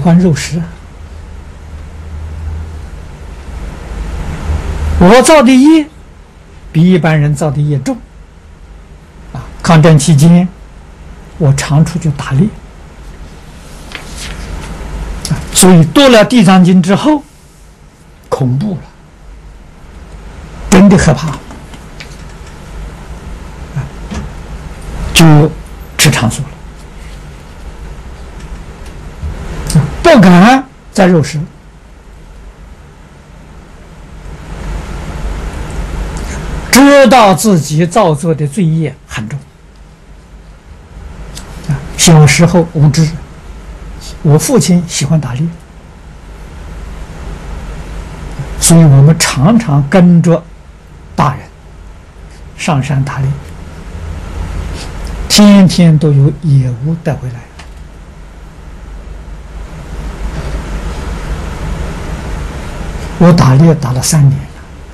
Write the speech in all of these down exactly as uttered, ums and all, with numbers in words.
欢肉食啊。我造的业比一般人造的业重啊。抗战期间，我常出去打猎啊，所以读了《地藏经》之后，恐怖了，真的害怕啊，就吃长素了，不敢再肉食。知道自己造作的罪业很重啊！小时候无知，我父亲喜欢打猎，所以我们常常跟着大人上山打猎，天天都有野物带回来。我打猎打了三年。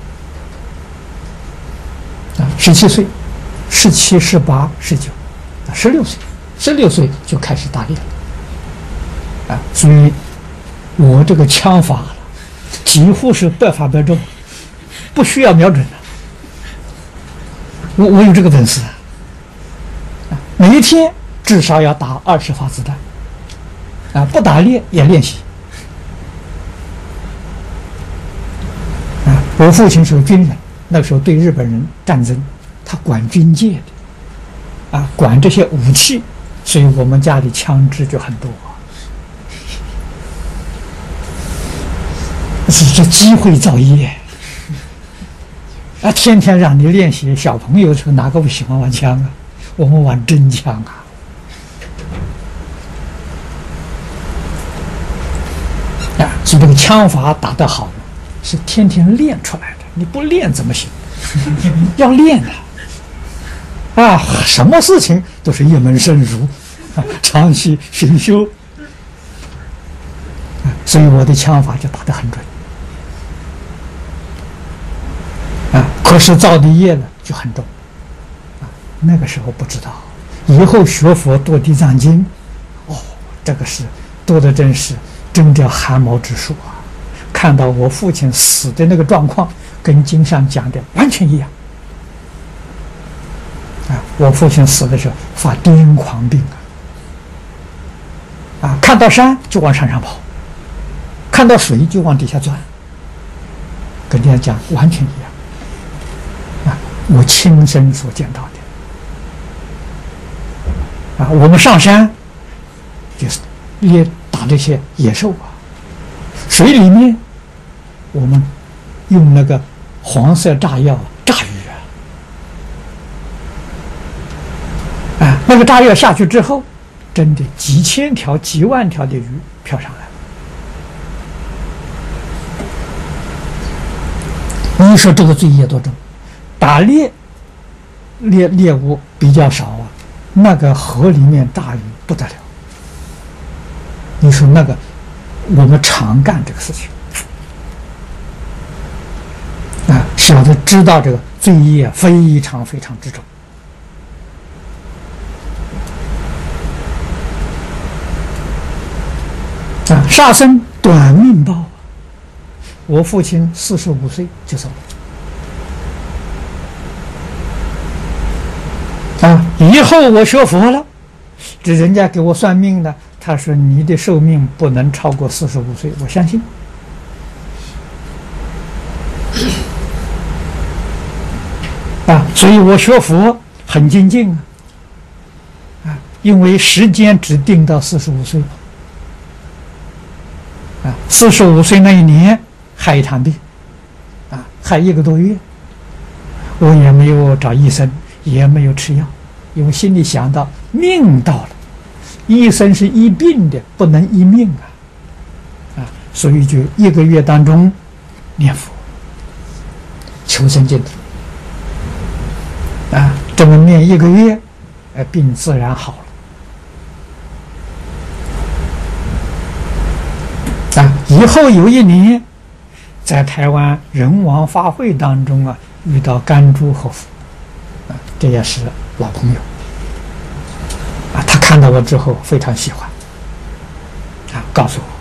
十七岁，十七、十八、十九，啊，十六岁，十六岁就开始打猎了，啊，所以，我这个枪法几乎是百发百中，不需要瞄准的。我我有这个本事，啊，每一天至少要打二十发子弹，啊，不打猎也练习。啊，我父亲是个军人。那个时候对日本人战争，他管军界的，啊，管这些武器，所以我们家里枪支就很多。是这机会造业，啊，天天让你练习。小朋友时候哪个不喜欢玩枪啊？我们玩真枪啊！啊，所以这个枪法打得好，是天天练出来的。你不练怎么行？要练啊！啊，什么事情都是一门深入，啊，长期熏修，啊，所以我的枪法就打得很准。啊，可是造的业呢就很重，啊，那个时候不知道，以后学佛读地藏经，哦，这个是读的真是真叫汗毛直竖啊！看到我父亲死的那个状况。跟经上讲的完全一样，啊！我父亲死的时候发癫狂病啊，啊！看到山就往山上跑，看到水就往底下钻，跟人家讲完全一样，啊！我亲身所见到的，啊！我们上山就是猎打这些野兽啊，水里面我们用那个。黄色炸药炸鱼啊！啊，那个炸药下去之后，真的几千条、几万条的鱼飘上来。你说这个罪业多重？打猎猎猎物比较少啊，那个河里面炸鱼不得了。你说那个，我们常干这个事情。啊，晓得知道这个罪业非常非常之重啊！杀生短命报，我父亲四十五岁就走了啊！以后我学佛了，这人家给我算命呢，他说你的寿命不能超过四十五岁，我相信。啊，所以我学佛很精进啊，啊，因为时间只定到四十五岁，啊，四十五岁那一年害一场病，啊，害一个多月，我也没有找医生，也没有吃药，因为心里想到命到了，医生是医病的，不能医命啊，啊，所以就一个月当中念佛，求生净土。啊，这么念一个月，呃，病自然好了。啊，以后有一年，在台湾人王法会当中啊，遇到甘珠和夫，啊，这也是老朋友。啊，他看到我之后非常喜欢，啊，告诉我。